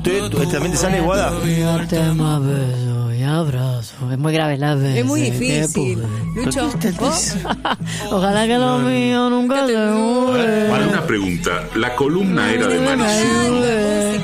¿También te sale Guada? Más beso y abrazo. Es muy grave la vez. Es muy difícil. Lucho, ¿vos? Ojalá que lo mío nunca se muere. Para una pregunta, la columna era de Marisol.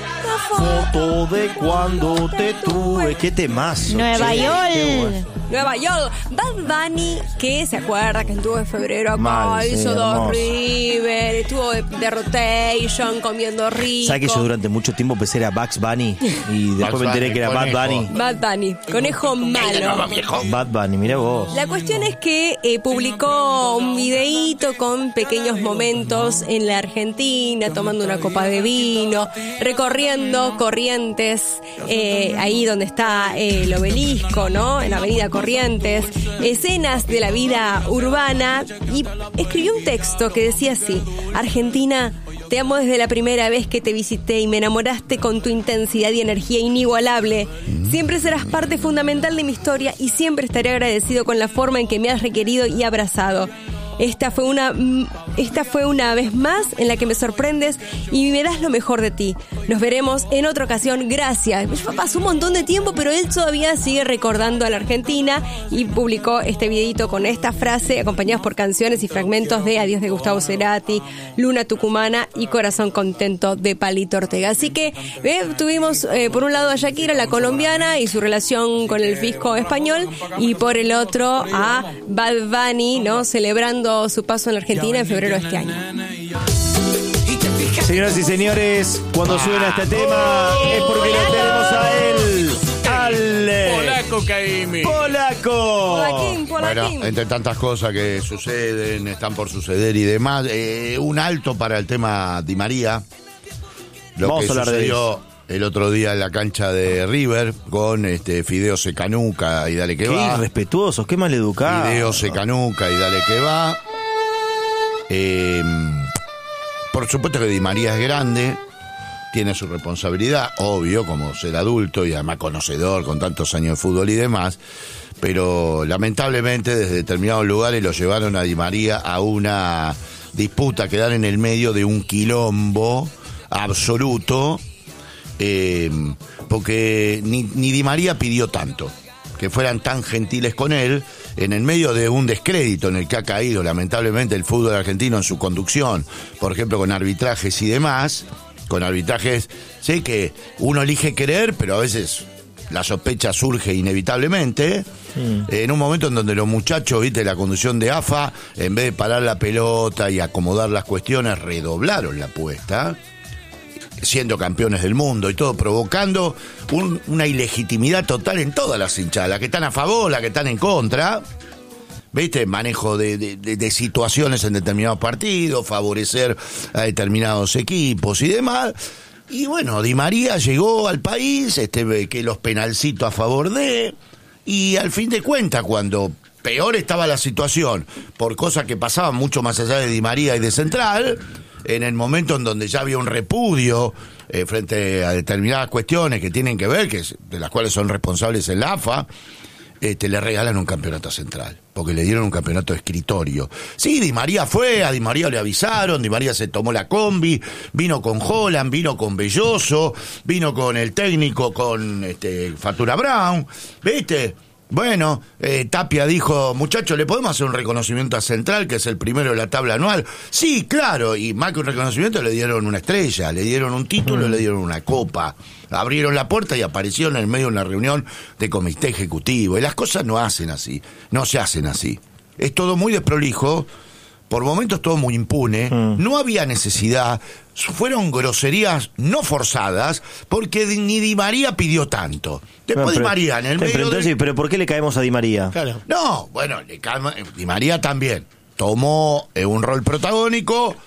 Foto de cuando te tuve. Qué temazo. Nueva che, York. qué bueno. Nueva York. Bad Bunny, que se acuerda que estuvo en febrero acá, Mal, sí, hizo dos hermoso. River, estuvo de rotation, comiendo rico. ¿Sabes que yo durante mucho tiempo pensé era Bugs Bunny? Y después me enteré que era Bad Bunny. Bad Bunny, conejo malo. Bad Bunny, mira vos. La cuestión es que publicó un videíto con pequeños momentos en la Argentina, tomando una copa de vino, recorriendo Corrientes, ahí donde está el obelisco, ¿no? En la avenida Corrientes, escenas de la vida urbana, y escribió un texto que decía así: Argentina, te amo desde la primera vez que te visité y me enamoraste con tu intensidad y energía inigualable. Siempre serás parte fundamental de mi historia y siempre estaré agradecido con la forma en que me has requerido y abrazado. Esta fue una vez más en la que me sorprendes y me das lo mejor de ti. Nos veremos en otra ocasión. Gracias. Pasó un montón de tiempo, pero él todavía sigue recordando a la Argentina y publicó este videito con esta frase, acompañados por canciones y fragmentos de Adiós de Gustavo Cerati, Luna Tucumana y Corazón Contento de Palito Ortega. Así que tuvimos por un lado a Shakira, la colombiana, y su relación con el fisco español, y por el otro a Bad Bunny, ¿no? Celebrando su paso en la Argentina en febrero de este año. Señoras y señores, cuando suben a este tema es porque lo tenemos a él, al Polaco Caimi. Polaco. Polaquín. Bueno, entre tantas cosas que suceden, están por suceder y demás, un alto para el tema Di María. Lo Vamos que a hablar de sucedió eso. el otro día en la cancha de River con Fideo Secanuca y dale que Qué va. irrespetuosos, qué maleducados. Fideo Secanuca y dale que va. Por supuesto que Di María es grande, tiene su responsabilidad, obvio, como ser adulto y además conocedor con tantos años de fútbol y demás, pero lamentablemente desde determinados lugares lo llevaron a Di María a una disputa, quedar en el medio de un quilombo absoluto, porque ni Di María pidió tanto, que fueran tan gentiles con él, en el medio de un descrédito en el que ha caído lamentablemente el fútbol argentino en su conducción, por ejemplo con arbitrajes y demás, con arbitrajes, sé que uno elige creer, pero a veces la sospecha surge inevitablemente, en un momento en donde los muchachos, viste, la conducción de AFA, en vez de parar la pelota y acomodar las cuestiones, redoblaron la apuesta, siendo campeones del mundo y todo, provocando una ilegitimidad total en todas las hinchadas, las que están a favor, las que están en contra, ¿viste? Manejo de situaciones en determinados partidos, favorecer a determinados equipos y demás. Y bueno, Di María llegó al país, que los penalcitos a favor de, y al fin de cuentas, cuando peor estaba la situación, por cosas que pasaban mucho más allá de Di María y de Central, en el momento en donde ya había un repudio frente a determinadas cuestiones que tienen que ver, de las cuales son responsables el AFA, le regalan un campeonato a Central, porque le dieron un campeonato de escritorio. Sí, Di María fue, a Di María le avisaron, Di María se tomó la combi, vino con Holland, vino con Belloso, vino con el técnico, con Fatura Brown, ¿viste? Bueno, Tapia dijo, muchachos, ¿le podemos hacer un reconocimiento a Central, que es el primero de la tabla anual? Sí, claro, y más que un reconocimiento le dieron una estrella, le dieron un título, le dieron una copa. Abrieron la puerta y aparecieron en el medio de una reunión de comité ejecutivo. Y las cosas no se hacen así. Es todo muy desprolijo, por momentos todo muy impune, no había necesidad, fueron groserías no forzadas, porque ni Di María pidió tanto. Después Di María en el medio ¿Pero por qué le caemos a Di María? Claro. No, bueno, Di María también tomó un rol protagónico.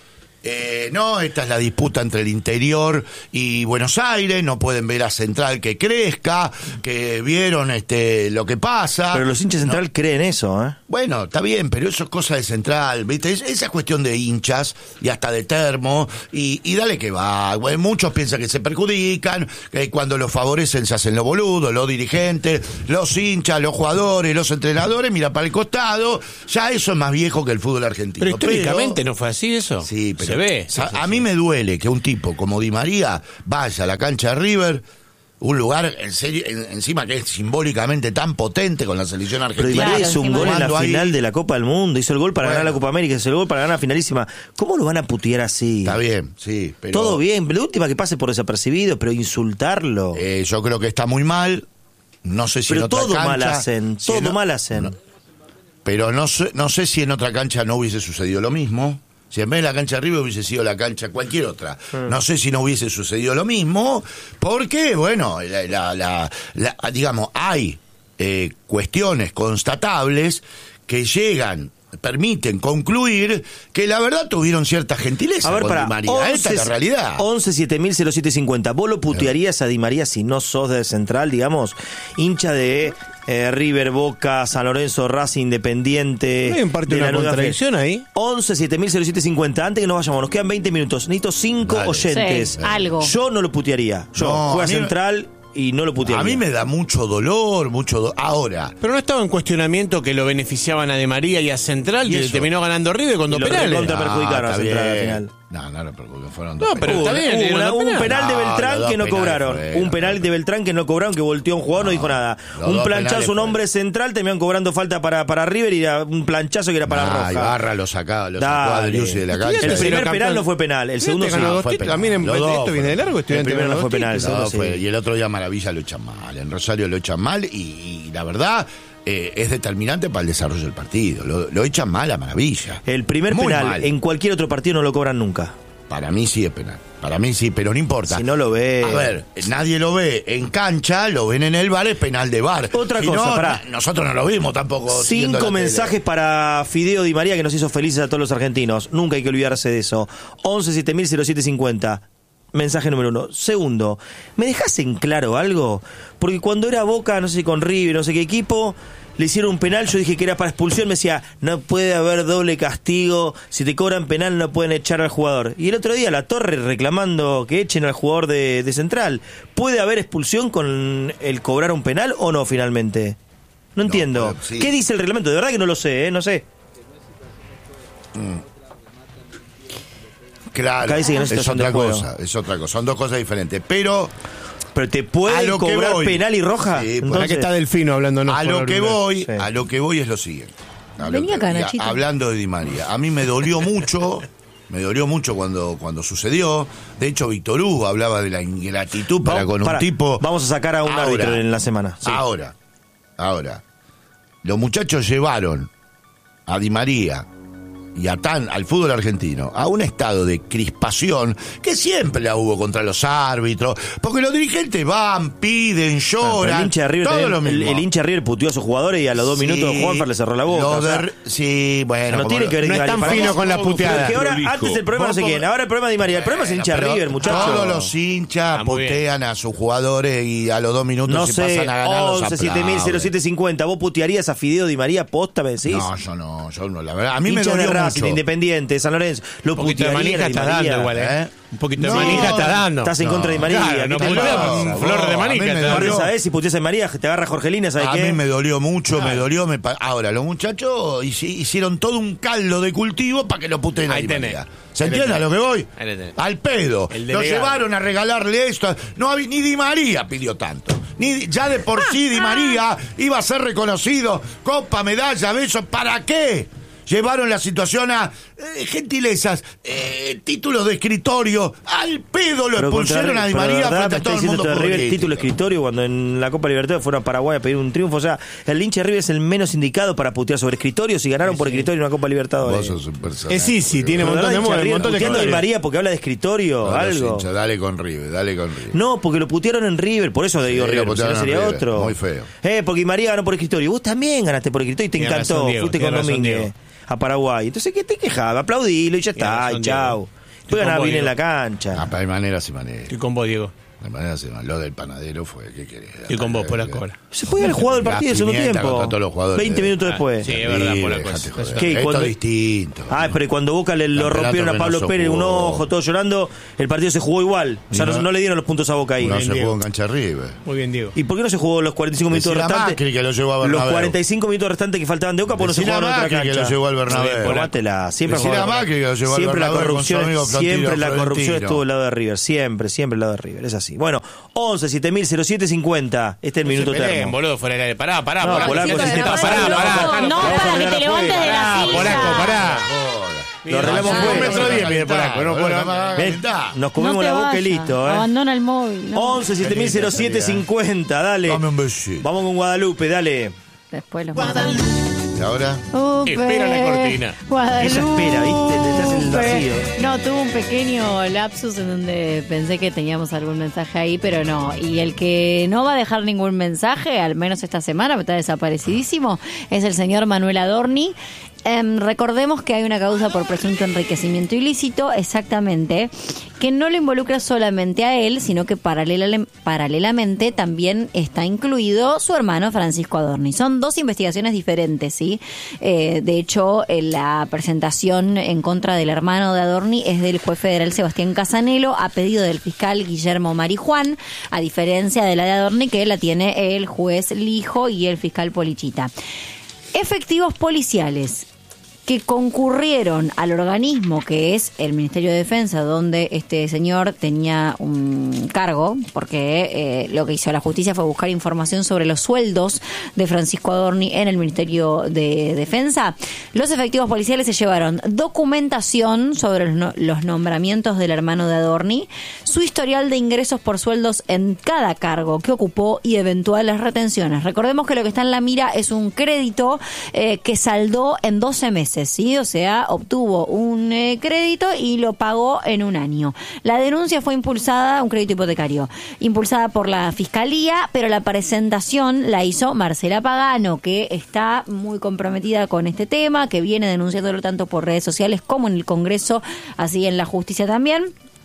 No, esta es la disputa entre el interior y Buenos Aires, no pueden ver a Central que crezca, que vieron lo que pasa. Pero los hinchas de Central creen eso, ¿eh? Bueno, está bien, pero eso es cosa de Central, ¿viste? Esa es cuestión de hinchas y hasta de termo, y dale que va. Bueno, muchos piensan que se perjudican, que cuando los favorecen se hacen los boludos, los dirigentes, los hinchas, los jugadores, los entrenadores, mira para el costado, ya eso es más viejo que el fútbol argentino. Pero históricamente no fue así eso. Sí, pero se ve. A mí me duele que un tipo como Di María vaya a la cancha de River, un lugar en serio, encima que es simbólicamente tan potente con la selección Pero Di argentina. María hizo un gol en la jugando ahí. final de la Copa del Mundo, hizo el gol para Bueno. ganar la Copa América, hizo el gol para ganar la finalísima. ¿Cómo lo van a putear así? Está bien, sí, pero Todo bien, la última que pase por desapercibido, pero insultarlo. yo creo que está muy mal. No sé si Pero en otra todo cancha, mal hacen, si todo en- mal hacen. no, pero no sé si en otra cancha no hubiese sucedido lo mismo. Si en vez de la cancha de River hubiese sido la cancha cualquier otra. No sé si no hubiese sucedido lo mismo, porque, bueno, digamos, hay cuestiones constatables que permiten concluir que la verdad tuvieron cierta gentileza A ver, con para Di María. Esta es la realidad. 11-7000-0750. ¿Vos lo putearías a Di María si no sos de Central, digamos? Hincha de River, Boca, San Lorenzo, Racing, Independiente. Hay un parte de una la Nueva contradicción ahí. 11-7000-0750. Antes que nos vayamos, nos quedan 20 minutos. Necesito 5 Dale. oyentes. Sí, algo. Yo no lo putearía. Yo No, juego a a mí- Central y no lo putearía. A mí me da mucho dolor, ahora. Pero no estaba en cuestionamiento que lo beneficiaban a De María y a Central ¿Y y eso? terminó ganando River con Y dos lo penales. recontra perjudicaron a está Central al bien. final. No lo perjudicaron, fueron No, dos pero penales. está bien. Un penal de No, Beltrán los dos que no penales cobraron. fueron. Un penal de Beltrán que no cobraron, que volteó a un jugador, no dijo nada. los Un dos planchazo, penales un hombre central, terminaron cobrando falta para River y era un planchazo que era para Roja. Ibarra lo sacó a Dale. Driussi de la Estudiantes cancha. El pero primer campeón. penal no fue penal, el segundo sí. ganó dos fue títulos. penal. También en Los dos esto viene de fueron. largo. Estudiantes El primero ganó no fue dos penal, el títulos. segundo No, sí. y el otro día Maravilla lo echan mal. En Rosario lo echan mal y la verdad es determinante para el desarrollo del partido. Lo echan mal a Maravilla. El primer Muy penal mal. en cualquier otro partido no lo cobran nunca. Para mí sí es penal. Para mí sí, pero no importa. Si no lo ve. A ver, nadie lo ve en cancha, lo ven en el bar, es penal de bar. Otra Si cosa, no, pará. nosotros no lo vimos tampoco. siguiendo 5 la tele. mensajes para Fideo Di María que nos hizo felices a todos los argentinos. Nunca hay que olvidarse de eso. 11-7000-0750. Mensaje número 1. Segundo, ¿me dejás en claro algo? Porque cuando era Boca, no sé si con River, no sé qué equipo, le hicieron un penal, yo dije que era para expulsión, me decía, no puede haber doble castigo, si te cobran penal no pueden echar al jugador. Y el otro día La Torre reclamando que echen al jugador de Central. ¿Puede haber expulsión con el cobrar un penal o no finalmente? No entiendo. pero sí. ¿Qué dice el reglamento? De verdad que no lo sé, no sé. Claro, Acá dice que no es es situación otra de juego. cosa, es otra cosa. Son dos cosas diferentes. Pero Pero te A pueden lo que cobrar voy. penal y roja. Sí, Para Entonces, que está Delfino hablándonos. a por lo que primera. voy, Sí. a lo que voy es lo siguiente. Vení acá, Nachito. Hablando de Di María, a mí me dolió mucho. Me dolió mucho cuando sucedió. De hecho, Víctor Hugo hablaba de la ingratitud para con un Pará, tipo. Vamos a sacar a un Ahora, árbitro en la semana. Sí. Ahora, los muchachos llevaron a Di María y al fútbol argentino a un estado de crispación que siempre la hubo contra los árbitros, porque los dirigentes van, piden, Pero lloran, el hincha de River, todo también- lo mismo. el hincha de River puteó a sus jugadores y a los 2 minutos Juanfer le cerró la boca. Lo o sea, de- sí, bueno. no como tiene lo- que ver No Di es tan María. fino con la Pero puteada. que ahora, Prolijo. antes el problema no sé quién, ahora el problema es Di María. El problema es el hincha de Pero River, muchachos. Todos los hinchas muy bien. putean a sus jugadores y a los 2 minutos No se sé, pasan a ganar los 11-7000-0750. ¿Vos putearías a Fideo Di María posta, me decís? No, yo no, la verdad. A mí me Hincha de dolió Racing, mucho. de Independiente, San Lorenzo. Lo Un poquito de putearía manija a Di está María. dando igual, ¿eh? Un poquito de No, manija está dando. Estás en contra de Di María. Claro, ¿qué no te putea pasa? un flor de A manija. mí me está dolió. Aparte, dando. ¿sabés? Si puteas a Di María, te agarra Jorgelina, ¿sabes A qué? mí me dolió mucho, me dolió. Ahora, los muchachos hicieron todo un caldo de cultivo para que lo puteen a Ahí Di tenés. María. ¿Se Ahí entiende a tenés. lo que voy? Ahí tenés. Al pedo. El Lo delegado. llevaron a regalarle esto. Ni Di María pidió tanto. Ya de por sí Di María iba a ser reconocido. Copa, medalla, besos. ¿Para qué? Llevaron la situación a gentilezas, títulos de escritorio. Al pedo lo Pero expulsaron contra- a Di pero de María verdad frente me a todo está el mundo diciendo esto de River, futbolístico. título escritorio cuando en la Copa Libertadores fueron a Paraguay a pedir un triunfo. O sea, el hincha de River es el menos indicado para putear sobre escritorio si ganaron por escritorio en una Copa Libertadores. Vos sos un personaje. Es sí, tiene un Pero montón de hincha muerte, un River montón de puteando a Di cosas. María porque habla de escritorio, No, los algo. hinchas, dale con River. No, porque lo putearon en River, por eso digo Sí, River, lo si no putearon en sería River, otro. muy feo. Porque Di María ganó por escritorio. Vos también ganaste por escritorio y te Tiene encantó. razón, Diego, Fuiste con tiene razón, Domínguez Diego. a Paraguay. Entonces, ¿qué te quejaba? Aplaudilo y ya Tiene está, razón, y chao. Diego. Puede Estoy ganar con bien vos, en la Diego. cancha. Hay maneras y maneras. Estoy con vos, Diego. De manera lo del panadero fue, ¿qué querés? Y con vos, Polaco, ahora. Se podía haber jugado el partido en segundo tiempo. Contra todos los jugadores. 20 minutos después. Sí, es verdad, Polaco. ¿Qué? Esto Cuando- es distinto. Pero cuando Boca lo Campeonato rompieron a Pablo Reynoso Pérez, un jugó. ojo, todo llorando, el partido se jugó igual. O sea, Y no le dieron los puntos a Boca ahí. No Bien, se Diego. jugó en cancha River. Muy bien, Diego. ¿Y por qué no se jugó los 45 minutos Decile a restantes? Macri que lo llevó a Los Bernabéu. 45 minutos restantes que faltaban de Boca, pues no se Decile a jugaron en otra Macri que cancha. lo llevó al Bernabéu. Tomátela. Siempre Decile a jugó- Macri que lo llevó al siempre la Bernabéu con su corrupción, amigo Florentino siempre la corrupción Florentino. estuvo al lado de River. Siempre al lado de River. Es así. Bueno, 11 700750. Este es el minuto Peleen, termo. boludo, fuera del aire. Pará, No, Polaco, Polaco, si si te te pará, pasa pará, algo, pará. No, para que te levantes de la Pará, silla. Polaco, pará. Lo arreglamos Un fuera. metro 10 mide Polaco, no puedo. ¿Ves? Nos comemos No te la boca y vayas. listo, Abandona el móvil. No. 11 700750, dale. Dame un besito. Vamos con Guadalupe, dale. Después los ¿Y ahora? Espera la cortina. Guadalupe. Ella espera, ¿viste? Estás en el vacío. No, tuve un pequeño lapsus en donde pensé que teníamos algún mensaje ahí, pero no. Y el que no va a dejar ningún mensaje, al menos esta semana, está desaparecidísimo, es el señor Manuel Adorni. Recordemos que hay una causa por presunto enriquecimiento ilícito, exactamente, que no lo involucra solamente a él, sino que paralelamente también está incluido su hermano Francisco Adorni. Son dos investigaciones diferentes, ¿sí? De hecho, la presentación en contra del hermano de Adorni es del juez federal Sebastián Casanelo a pedido del fiscal Guillermo Marijuán, a diferencia de la de Adorni que la tiene el juez Lijo y el fiscal Polichita. Efectivos policiales que concurrieron al organismo que es el Ministerio de Defensa, donde este señor tenía un cargo, porque lo que hizo la justicia fue buscar información sobre los sueldos de Francisco Adorni en el Ministerio de Defensa. Los efectivos policiales se llevaron documentación sobre los nombramientos del hermano de Adorni, su historial de ingresos por sueldos en cada cargo que ocupó y eventuales retenciones. Recordemos que lo que está en la mira es un crédito que saldó en 12 meses. ¿Sí? O sea, obtuvo un crédito y lo pagó en un año. La denuncia fue impulsada, un crédito hipotecario, impulsada por la Fiscalía, pero la presentación la hizo Marcela Pagano, que está muy comprometida con este tema, que viene denunciándolo tanto por redes sociales como en el Congreso, así en la justicia también.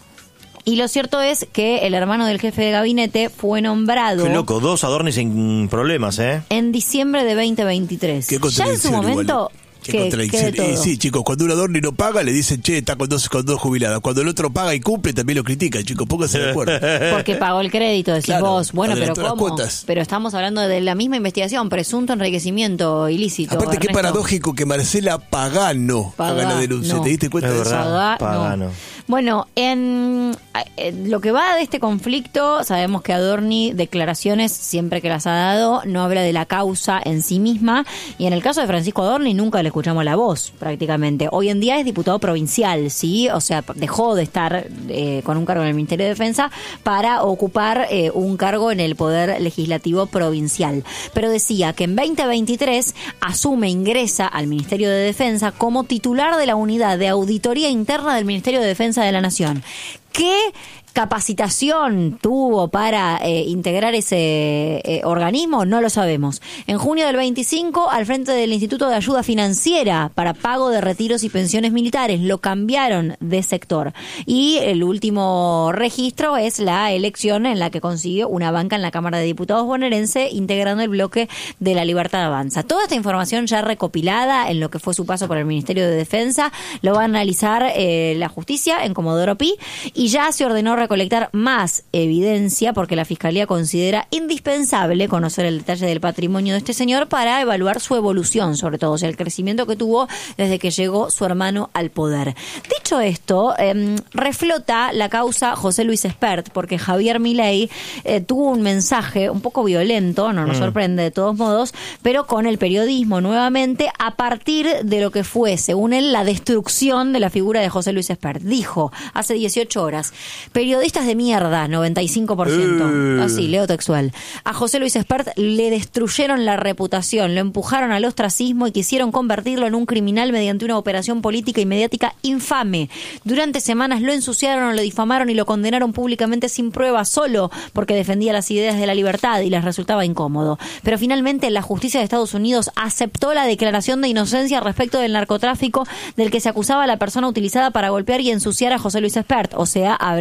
Y lo cierto es que el hermano del jefe de gabinete fue nombrado... Qué loco, dos Adorni sin problemas, ¿eh? En diciembre de 2023. Qué Ya en su contradicción momento... igual. Qué contradicción. de todo. Y sí, chicos, cuando un Adorni no paga, le dicen, che, está con dos jubilados. Cuando el otro paga y cumple, también lo critican, chicos, pónganse de acuerdo. Porque pagó el crédito, decís Claro, vos. Bueno, pero adelantó las ¿cómo? cuotas. Pero estamos hablando de la misma investigación, presunto enriquecimiento ilícito. Aparte, qué Ernesto. paradójico que Marcela Pagano haga la denuncia. no. ¿Te diste cuenta Es de eso? verdad. Pagano. Pagano. Bueno, en lo que va de este conflicto, sabemos que Adorni, declaraciones siempre que las ha dado, no habla de la causa en sí misma, y en el caso de Francisco Adorni nunca le escuchamos la voz, prácticamente. Hoy en día es diputado provincial, ¿sí? O sea, dejó de estar con un cargo en el Ministerio de Defensa para ocupar un cargo en el Poder Legislativo Provincial. Pero decía que en 2023 ingresa al Ministerio de Defensa como titular de la Unidad de Auditoría Interna del Ministerio de Defensa de la Nación. ¿Qué capacitación tuvo para integrar ese organismo? No lo sabemos. En junio del 25, al frente del Instituto de Ayuda Financiera para pago de retiros y pensiones militares, lo cambiaron de sector. Y el último registro es la elección en la que consiguió una banca en la Cámara de Diputados bonaerense, integrando el bloque de La Libertad Avanza. Toda esta información ya recopilada en lo que fue su paso por el Ministerio de Defensa, lo va a analizar la justicia en Comodoro Pi, y ya se ordenó recolectar más evidencia porque la Fiscalía considera indispensable conocer el detalle del patrimonio de este señor para evaluar su evolución, sobre todo, o sea, el crecimiento que tuvo desde que llegó su hermano al poder. Dicho esto, reflota la causa José Luis Espert, porque Javier Milei tuvo un mensaje un poco violento, no nos sorprende de todos modos, pero con el periodismo nuevamente a partir de lo que fue, según él, la destrucción de la figura de José Luis Espert. Dijo hace 18 horas, periodistas de mierda, 95%. Así, leo textual. A José Luis Espert le destruyeron la reputación, lo empujaron al ostracismo y quisieron convertirlo en un criminal mediante una operación política y mediática infame. Durante semanas lo ensuciaron, lo difamaron y lo condenaron públicamente sin pruebas, solo porque defendía las ideas de la libertad y les resultaba incómodo. Pero finalmente la justicia de Estados Unidos aceptó la declaración de inocencia respecto del narcotráfico del que se acusaba a la persona utilizada para golpear y ensuciar a José Luis Espert, o sea, habla de Fred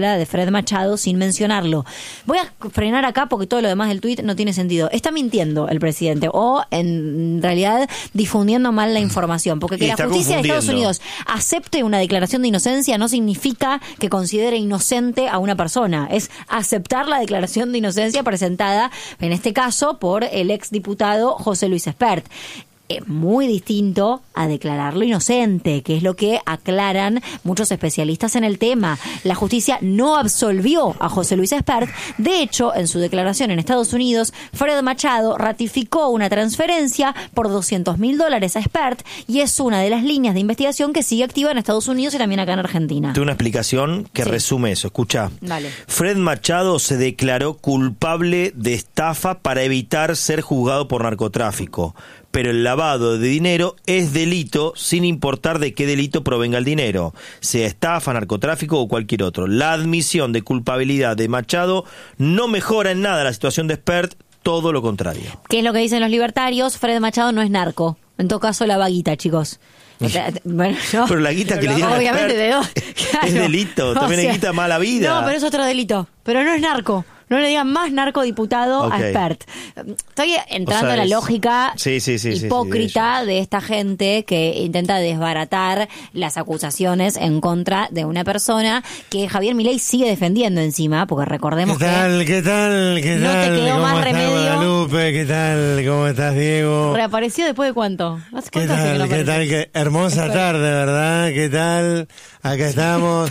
Fred Machado sin mencionarlo. Voy a frenar acá porque todo lo demás del tuit no tiene sentido. Está mintiendo el presidente o en realidad difundiendo mal la información, porque que la justicia de Estados Unidos acepte una declaración de inocencia no significa que considere inocente a una persona, es aceptar la declaración de inocencia presentada, en este caso, por el exdiputado José Luis Espert. Muy distinto a declararlo inocente, que es lo que aclaran muchos especialistas en el tema. La justicia no absolvió a José Luis Espert. De hecho, en su declaración en Estados Unidos, Fred Machado ratificó una transferencia por $200.000 a Espert y es una de las líneas de investigación que sigue activa en Estados Unidos y también acá en Argentina. Tengo una explicación que resume eso. Escucha. Dale. Fred Machado se declaró culpable de estafa para evitar ser juzgado por narcotráfico. Pero el lavado de dinero es delito sin importar de qué delito provenga el dinero, sea estafa, narcotráfico o cualquier otro. La admisión de culpabilidad de Machado no mejora en nada la situación de Espert, todo lo contrario. ¿Qué es lo que dicen los libertarios? Fred Machado no es narco. En todo caso, la vaguita, chicos. Bueno, no. Pero la guita que le dieron a obviamente Espert es delito, también es guita mala vida. No, pero es otro delito. Pero no es narco. No le digan más narcodiputado a Espert. Estoy entrando en la lógica hipócrita de esta gente que intenta desbaratar las acusaciones en contra de una persona que Javier Milei sigue defendiendo encima, porque recordemos ¿Qué tal? ¿Qué tal? ¿Qué no tal? te quedó ¿Cómo más estás, remedio? Guadalupe? ¿Qué tal? ¿Cómo estás, Diego? ¿Reapareció después de cuánto? ¿Hace ¿Qué cuánto hace que no tal? ¿Qué tal? aparece? Qué hermosa tarde, ¿verdad? ¿Qué tal? Acá estamos.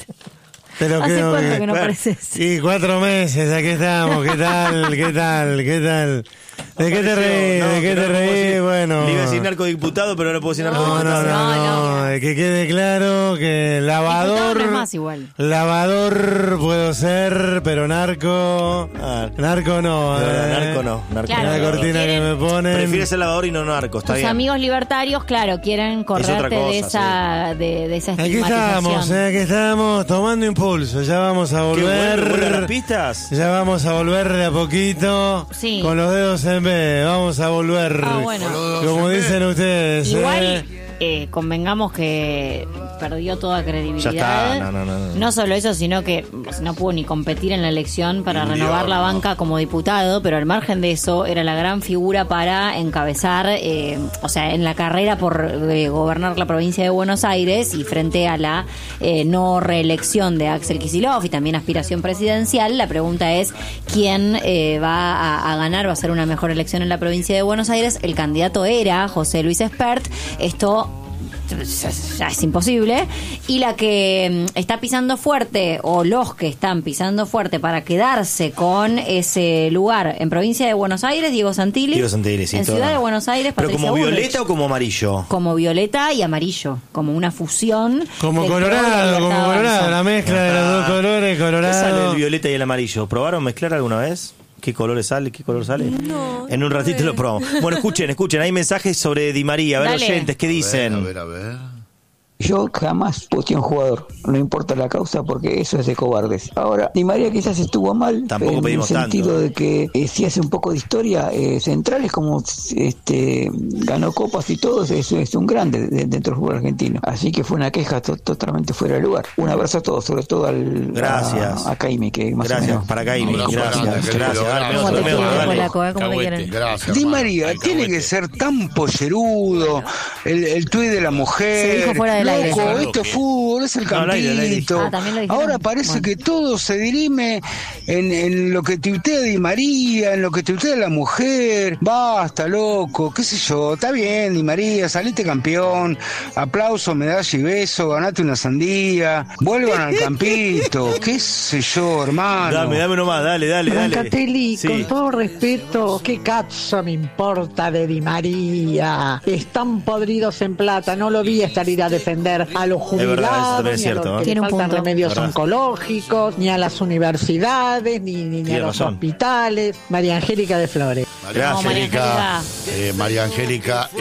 Pero ¿Hace creo cuánto que no apareces? Sí, 4 meses, aquí estamos. ¿Qué tal? ¿Qué tal? ¿Qué tal? ¿De qué te reís? ¿De qué te reís? Bueno. Le iba a decir narcodiputado, pero no puedo decir narcodiputado. No. Que quede claro que lavador. No es más igual. Lavador puedo ser, pero narco. Narco no. Narco no. Claro, la cortina que me ponen. Prefiere ser lavador y no narco, está Tus bien. amigos libertarios, claro, quieren correrte cosa, de esa Aquí estigmatización. aquí estamos tomando impulso. Ya vamos a volver. Qué bueno, las pistas. Ya vamos a volver de a poquito. Sí. Con los dedos en B. Vamos a volver. Bueno. Como dicen ustedes. Igual, convengamos que perdió toda credibilidad. Ya está, no. No solo eso, sino que no pudo ni competir en la elección para renovar la banca como diputado, pero al margen de eso era la gran figura para encabezar, en la carrera por gobernar la provincia de Buenos Aires y frente a la no reelección de Axel Kicillof y también aspiración presidencial. La pregunta es ¿quién va a ganar? ¿Va a ser una mejor elección en la provincia de Buenos Aires? El candidato era José Luis Espert. Esto ya es imposible, y la que está pisando fuerte, o los que están pisando fuerte para quedarse con ese lugar en provincia de Buenos Aires, Diego Santilli, sí, en Ciudad de Buenos Aires, ¿pero Patricia como Bullrich. violeta o como amarillo? Como violeta y amarillo, como una fusión. Como del colorado, Libertad como colorado, Avanza. la mezcla de los dos colores, ¿Qué sale colorado. el violeta y el amarillo? ¿Probaron mezclar alguna vez? ¿Qué colores sale? ¿Qué color sale? No. En un ratito lo probamos. Bueno, escuchen. Hay mensajes sobre Di María. A ver, Dale. oyentes, ¿qué dicen? A ver. Yo jamás voté a un jugador, no importa la causa, porque eso es de cobardes. Ahora, Di María quizás estuvo mal, Tampoco en el pedimos sentido tanto. de que si hace un poco de historia, Centrales como ganó copas y todo, eso es un grande dentro del fútbol argentino. Así que fue una queja totalmente fuera de lugar. Un abrazo a todos, sobre todo Gracias. a Caimi, que más o Gracias, menos. para Caimi. Un abrazo Gracias. grande, Dale, ¿Cómo te me quieren, dale. Polaco, ¿Cómo te Cahuete. quieren? Gracias. Di hermano. María tiene que ser tan pollerudo, el tuit de la mujer. Se dijo fuera del aire. Loco, Eso. esto es fútbol, es el No, al aire, al aire. campito. Ah, ¿también lo dijeron? Ahora parece Bueno. que todo se dirime en lo que tuitea Di María, en lo que tuitea la mujer. Basta, loco, qué sé yo. Está bien, Di María, saliste campeón. Aplauso, medalla y beso, ganate una sandía. Vuelvan al campito. Qué sé yo, hermano. Dame nomás, dale. Brancatelli, Sí. con todo respeto, ¿qué cazzo me importa de Di María? Están podridos en plata, no lo vi salir a defender a los Es verdad, eso jubilados, también es ni a cierto, los ¿eh? que Tiene le un faltan punto. remedios Verdad. oncológicos, ni a las universidades, ni a Tiene los razón. hospitales. María Angélica de Flores. María No, María Angélica, María Angélica,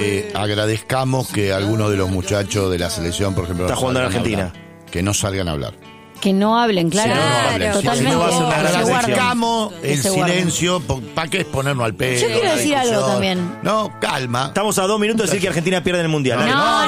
agradezcamos que algunos de los muchachos de la selección, por ejemplo, Está no jugando en salgan a Argentina. hablar. Que no salgan a hablar. Que no hablen, claro. Claro. Totalmente. Si no va a ser una gran sección. Agradezcamos el Se guardan. silencio, ¿para qué exponernos al pedo? Yo quiero decir algo también. No, calma. Estamos a 2 minutos de decir que Argentina pierde en el Mundial.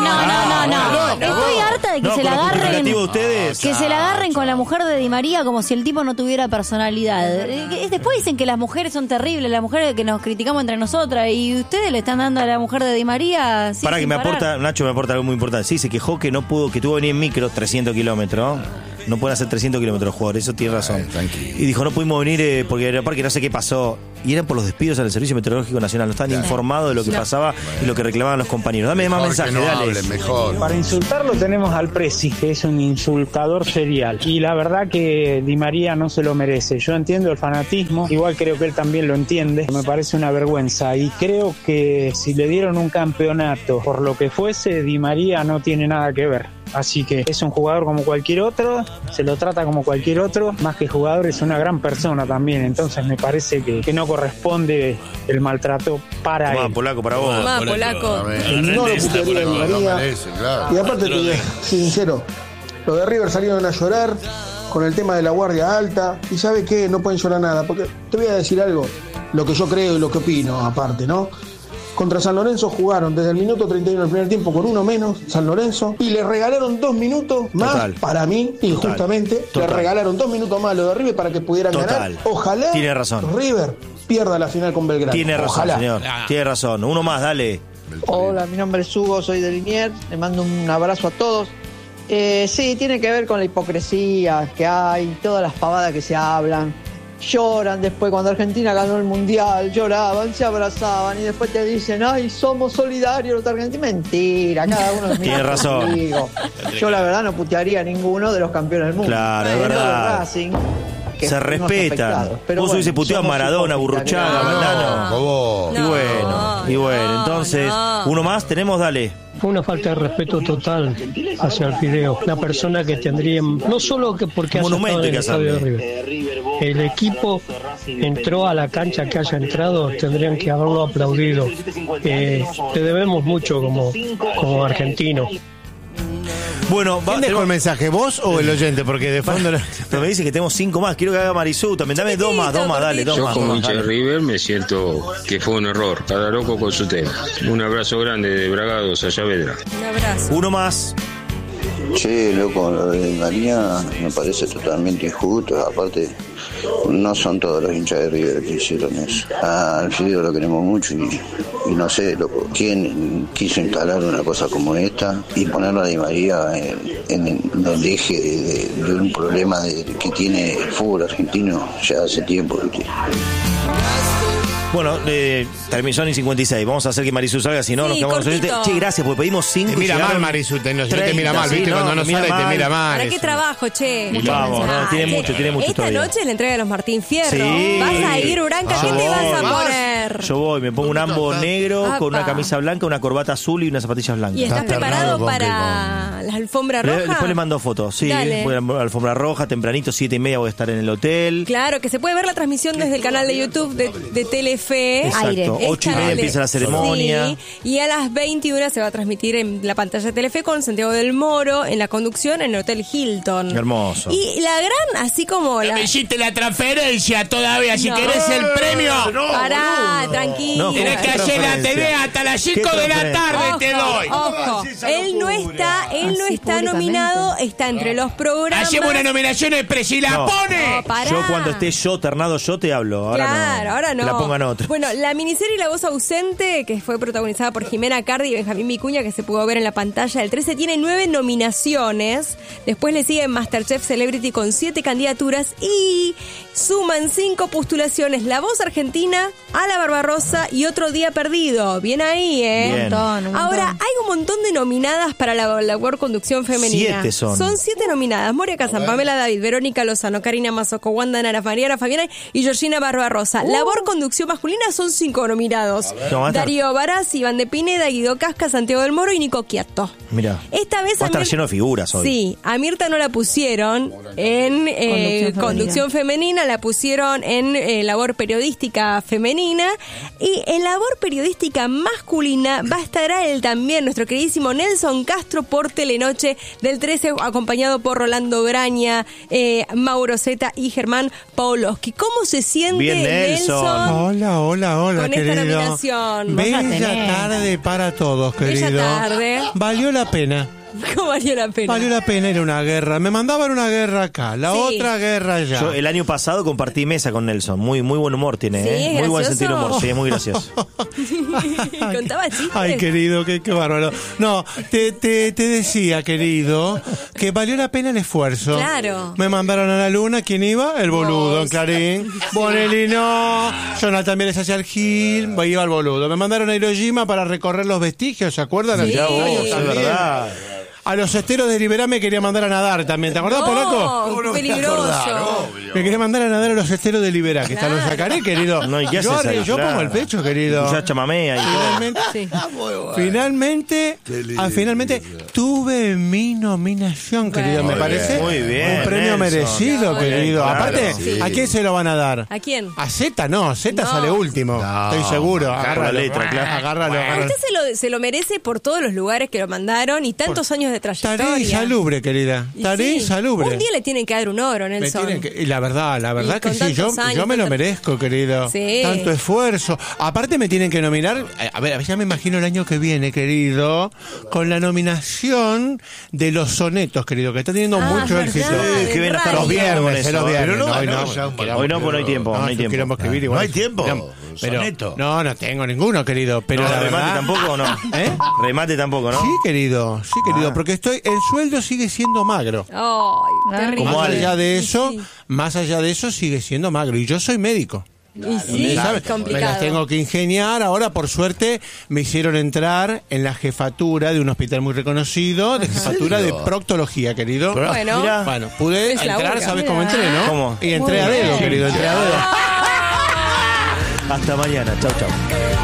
No. Estoy harta de que se la agarren. De ustedes. Que se la agarren con la mujer de Di María como si el tipo no tuviera personalidad. Después dicen que las mujeres son terribles, las mujeres que nos criticamos entre nosotras, y ustedes le están dando a la mujer de Di María. Para que sin me parar. aporta, Nacho me aporta algo muy importante. Sí, se quejó que no pudo, que tuvo que venir en micro 300 kilómetros. No pueden hacer 300 kilómetros los jugadores, eso tiene razón. Tranquilo. Y dijo, no pudimos venir porque en el parque no sé qué pasó. Y eran por los despidos al Servicio Meteorológico Nacional. No estaban informados de lo que pasaba y lo que reclamaban los compañeros. Dame más mensajes, no dale. hablen, mejor. Para insultarlo tenemos al Presi, que es un insultador serial. Y la verdad que Di María no se lo merece. Yo entiendo el fanatismo, igual creo que él también lo entiende. Me parece una vergüenza. Y creo que si le dieron un campeonato por lo que fuese, Di María no tiene nada que ver. Así que es un jugador como cualquier otro, se lo trata como cualquier otro, más que jugador es una gran persona también, entonces me parece que no corresponde el maltrato para Tomá, él. Polaco, para vos. Tomá, Polaco. No lo putearía Di María. Claro. Y aparte te digo, sincero, los de River salieron a llorar con el tema de la guardia alta. Y ¿sabe qué? No pueden llorar nada. Porque te voy a decir algo, lo que yo creo y lo que opino aparte, ¿no? Contra San Lorenzo jugaron desde el minuto 31 del primer tiempo con uno menos, San Lorenzo, y le regalaron 2 minutos más. Total. Para mí, injustamente, Total. le regalaron 2 minutos más a los de River para que pudieran Total. ganar. Ojalá Tiene razón. River pierda la final con Belgrano. Tiene razón, Ojalá. señor. Tiene razón. Uno más, dale. Hola, mi nombre es Hugo, soy de Liniers, le mando un abrazo a todos. Sí, tiene que ver con la hipocresía que hay, todas las pavadas que se hablan. Lloran después cuando Argentina ganó el Mundial, lloraban, se abrazaban y después te dicen, ay, somos solidarios los argentinos. Mentira, cada uno es Tiene razón. Yo la verdad no putearía a ninguno de los campeones del mundo. Claro, es Sobre todo verdad. Racing, que Se fuimos respetan. afectados. Pero Vos bueno, hubiese puteado a somos Maradona, hipócritas, Burruchaga, creo. Valdano. Y bueno, entonces, uno más tenemos, dale. Fue una falta de respeto total hacia el Fideo. Una persona que tendría, no solo que porque haya estado en el estadio de River, el equipo entró a la cancha que haya entrado, tendrían que haberlo aplaudido. Te debemos mucho como argentino. Bueno, ¿Quién dejó el mensaje, vos o el oyente? Porque de fondo... Pero me dice que tenemos 5 más. Quiero que haga Marisú también. Dame 2 más, dale, 2 Yo más. como hincha de River me siento que fue un error. Cada loco con su tema. Un abrazo grande de Bragados a Saavedra. Un abrazo. Uno más. Che, loco, lo de María me parece totalmente injusto. Aparte, no son todos los hinchas de River que hicieron eso. Al Fideo lo queremos mucho y no sé, loco, ¿quién quiso instalar una cosa como esta y ponerla a Di María en el eje de un problema que tiene el fútbol argentino ya hace tiempo? ¿Viste? Bueno, son y 56. Vamos a hacer que Marisú salga, si no, nos quedamos con los oyentes. Che, gracias, porque pedimos 5. Te mira mal, Marisú, te mira mal, ¿viste? Cuando no sale, te mira mal. ¿Para qué trabajo, che? Vamos, no, tiene mucho Esta todavía. noche es la entrega de los Martín Fierro. Sí. ¿Vas a ir, Uranca? ¿Qué te vas a poner? Yo voy, me pongo un ambo negro Apa. con una camisa blanca, una corbata azul y unas zapatillas blancas. ¿Y estás preparado para la alfombra roja? Después le mando fotos, sí. Dale. Voy a la alfombra roja, tempranito, 7:30 voy a estar en el hotel. Claro, que se puede ver la transmisión desde el canal de YouTube de Telefe. Exacto. 8:30 empieza la ceremonia. Sí, y a las 21 se va a transmitir en la pantalla de Telefe con Santiago del Moro en la conducción en el Hotel Hilton. Hermoso. Y la gran, así como la... me hiciste la transferencia todavía, si No. querés el premio. Pará, tranquilo. No, Tenés que hacer la TV hasta las 5 de la tarde, te doy. Ojo, él no está nominado, está entre los programas. Hacemos una nominación de Presi y la No. pone. No, pará. Yo cuando esté yo, Ternado, yo te hablo. Ahora Claro, no. ahora no. Que la pongan otro. Bueno, la miniserie La Voz Ausente, que fue protagonizada por Jimena Cardi y Benjamín Vicuña, que se pudo ver en la pantalla del 13, tiene 9 nominaciones. Después le sigue Masterchef Celebrity con 7 candidaturas y suman 5 postulaciones. La Voz Argentina, A la Barbarosa y Otro Día Perdido. Bien ahí, ¿eh? Bien. Un montón. Ahora, hay un montón de nominadas para la World Conducción Femenina. 7 son. Son 7 nominadas. Moria Kazan, Pamela David, Verónica Lozano, Karina Mazoco, Wanda Nara, Mariana Fabiana y Georgina Barbarosa. La World Conducción Masculina son 5 nominados. No, va a estar- Darío Barás, Iván de Pineda, Guido Casca, Santiago del Moro y Nico Quieto. Mira. Esta vez Va a estar Mir- lleno de figuras hoy. Sí, a Mirta no la pusieron en conducción femenina, la pusieron en labor periodística femenina Y en labor periodística masculina va a estar él también, nuestro queridísimo Nelson Castro, por Telenoche del 13, acompañado por Rolando Graña, Mauro Zeta y Germán Pawlowski. ¿Cómo se siente Bien, Nelson? Hola, con querido. esta nominación? Bella tarde para todos, querido. Bella tarde. Valió la pena. ¿Cómo valió la pena? Valió la pena ir a una guerra. Me mandaban una guerra acá, la Sí. otra guerra allá. Yo el año pasado compartí mesa con Nelson. Muy buen humor tiene, Sí, ¿eh? Muy buen gracioso. sentido de humor, sí, es muy gracioso. Contaba chistes. Ay, querido, qué bárbaro. No, te decía, querido, que valió la pena el esfuerzo. Claro. Me mandaron a la luna, ¿quién iba? El boludo, Clarín. Bonelli no. Jonathan Vélez hacia el Gil, iba el boludo. Me mandaron a Hiroshima para recorrer los vestigios, ¿se acuerdan? Sí. Ya vos, También. es verdad. A los esteros de Liberá me quería mandar a nadar también. ¿Te acordás, Polaco? No, peligroso. Me quería mandar a nadar a los esteros de Liberá, que están los sacaré, querido. No, ¿y qué haces ahí? Yo Claro. pongo el pecho, querido. Ya chamamea y todo. Finalmente, finalmente tuve mi nominación, querido, me Muy parece. bien, muy bien, Un premio Nelson. merecido, Muy bien, querido. claro. Aparte, Sí. ¿a quién se lo van a dar? ¿A quién? A Zeta no, Zeta No. sale último. Estoy seguro. Agarra la letra, claro. Agárralo. Usted se lo merece por todos los lugares que lo mandaron y tantos años de trayectoria. Tarea insalubre, querida. Y Tarea sí, insalubre. Un día le tienen que dar un oro, Me Nelson. tienen que- y la verdad Y que con sí, yo tantos años, me lo tanto- merezco, querido. Sí. Tanto esfuerzo. Aparte me tienen que nominar, a ver, ya me imagino el año que viene, querido, con la nominación de los sonetos, querido, que está teniendo mucho verdad, éxito. de Qué bien estar radio. Los viernes, los viernes. Pero no, hoy no, no, ya un quilombo. Hoy no, pues no hay tiempo, no hay yo tiempo. quilombo escribir igual. No hay tiempo. Pero, Soneto. no tengo ninguno, querido. Pero No, la remate verdad, tampoco, ¿o no? ¿Eh? Remate tampoco, ¿no? Sí, querido, porque el sueldo sigue siendo magro. Ay, terrible. Como Más Ale. allá de eso, Sí. más allá de eso sigue siendo magro. Y yo soy médico. Y sí, ¿Sabes? es Me complicado. las tengo que ingeniar. Ahora, por suerte, me hicieron entrar en la jefatura de un hospital muy reconocido, de jefatura de proctología, querido. Bueno. Mirá. Bueno, pude Es la entrar, boca. ¿sabes cómo entré, no? ¿Cómo? Y entré a dedo, querido, entré a dedo. Hasta mañana. Chau, chau.